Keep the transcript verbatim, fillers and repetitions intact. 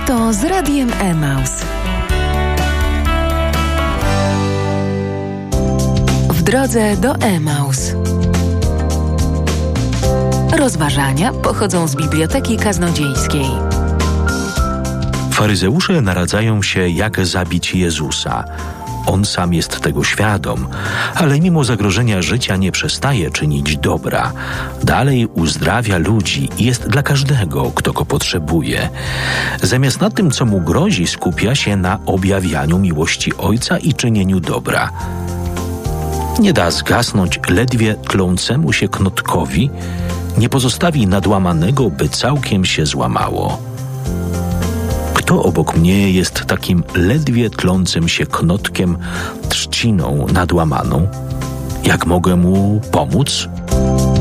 Lato z Radiem Emaus. W drodze do Emaus. Rozważania pochodzą z Biblioteki Kaznodziejskiej. Faryzeusze naradzają się, jak zabić Jezusa. On sam jest tego świadom, ale mimo zagrożenia życia nie przestaje czynić dobra. Dalej uzdrawia ludzi i jest dla każdego, kto go potrzebuje. Zamiast na tym, co mu grozi, skupia się na objawianiu miłości Ojca i czynieniu dobra. Nie da zgasnąć ledwie tlącemu się knotkowi, nie pozostawi nadłamanego, by całkiem się złamało. Kto obok mnie jest takim ledwie tlącym się knotkiem, trzciną nadłamaną? Jak mogę mu pomóc?